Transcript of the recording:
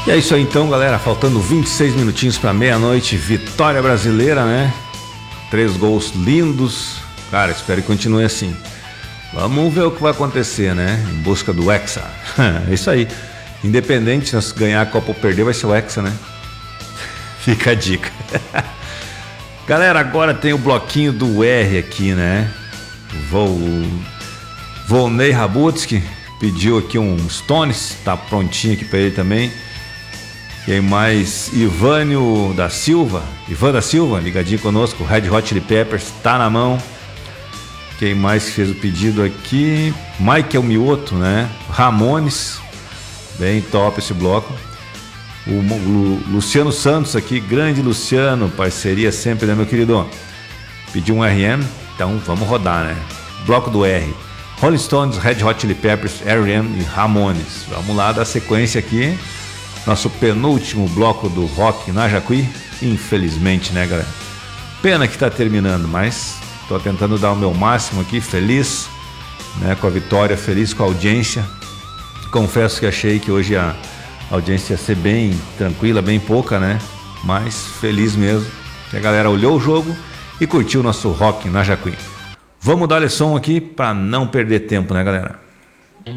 E é isso aí então, galera, faltando 26 minutinhos para meia-noite, vitória brasileira, né? 3 gols lindos, cara, espero que continue assim. Vamos ver o que vai acontecer, né? Em busca do Hexa. É isso aí, independente se nós ganhar a Copa ou perder, vai ser o Hexa, né? Fica a dica. Galera, agora tem o bloquinho do R aqui, né? Volney Rabutsky pediu aqui um Stones, tá prontinho aqui para ele também. Quem mais? Ivan da Silva, ligadinho conosco. Red Hot Chili Peppers, tá na mão. Quem mais fez o pedido aqui? Michael Mioto, né? Ramones, bem top esse bloco. O Luciano Santos aqui, grande Luciano, parceria sempre, né, meu querido? Pediu um RM, então vamos rodar, né? Bloco do R. Rolling Stones, Red Hot Chili Peppers, RM e Ramones. Vamos lá dar sequência aqui. Nosso penúltimo bloco do rock na Jacuí, infelizmente, né, galera? Pena que tá terminando, mas tô tentando dar o meu máximo aqui, feliz, né, com a vitória, feliz com a audiência. Confesso que achei que hoje a audiência ia ser bem tranquila, bem pouca, né? Mas feliz mesmo que a galera olhou o jogo e curtiu o nosso rock na Jacuí. Vamos dar som aqui para não perder tempo, né, galera?